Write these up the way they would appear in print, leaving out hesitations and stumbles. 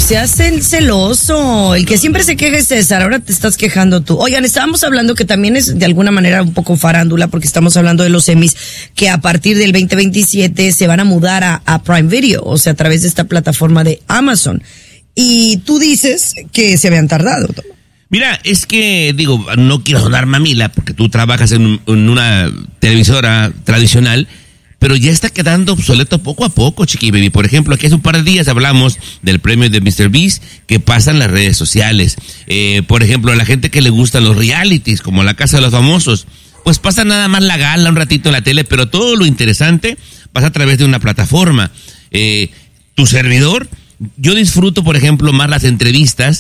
seas el celoso. El que siempre se queja es César, ahora te estás quejando tú. Oigan, estábamos hablando que también es de alguna manera un poco farándula, porque estamos hablando de los Emmys, que a partir del 2027 se van a mudar a Prime Video, o sea, a través de esta plataforma de Amazon. Y tú dices que se habían tardado. Mira, es que, digo, no quiero sonar mamila, porque tú trabajas en una televisora tradicional, pero ya está quedando obsoleto poco a poco, Chiqui Baby. Por ejemplo, aquí hace un par de días hablamos del premio de Mr. Beast que pasa en las redes sociales. Por ejemplo, a la gente que le gustan los realities, como La Casa de los Famosos, pues pasa nada más la gala un ratito en la tele, pero todo lo interesante pasa a través de una plataforma. Tu servidor, yo disfruto, por ejemplo, más las entrevistas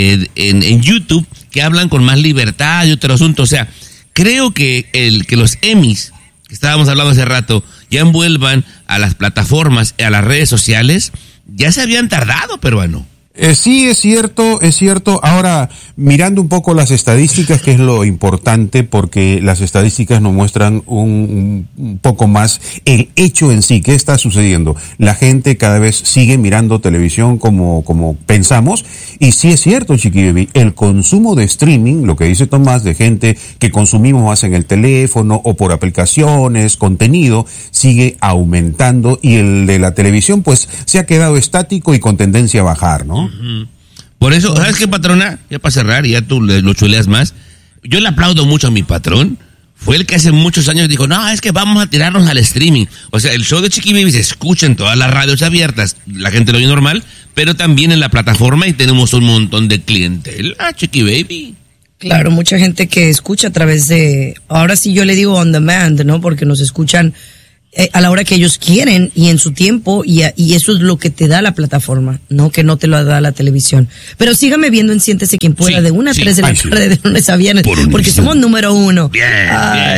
en YouTube, que hablan con más libertad y otro asunto. O sea, creo que que los Emmys, que estábamos hablando hace rato, ya envuelvan a las plataformas, a las redes sociales, ya se habían tardado, peruano. Sí, es cierto. Ahora, mirando un poco las estadísticas, que es lo importante, porque las estadísticas nos muestran un poco más el hecho en sí, qué está sucediendo. La gente cada vez sigue mirando televisión como pensamos, y sí es cierto, Chiqui Baby, el consumo de streaming, lo que dice Tomás, de gente que consumimos más en el teléfono o por aplicaciones, contenido, sigue aumentando, y el de la televisión pues se ha quedado estático y con tendencia a bajar, ¿no? Por eso, ¿sabes qué, patrona? Ya para cerrar, ya tú lo chuleas más. Yo le aplaudo mucho a mi patrón. Fue el que hace muchos años dijo, no, es que vamos a tirarnos al streaming. O sea, el show de Chiqui Baby se escucha en todas las radios abiertas. La gente lo oye normal, pero también en la plataforma, y tenemos un montón de clientela, Chiqui Baby. Claro, mucha gente que escucha a través de, ahora sí yo le digo on demand, ¿no? Porque nos escuchan a la hora que ellos quieren y en su tiempo, y eso es lo que te da la plataforma, no que no te lo da la televisión. Pero sígame viendo en Siéntese Quien Pueda, de 1 a 3 de la tarde, de lunes a viernes, porque somos número 1. Bien, bien.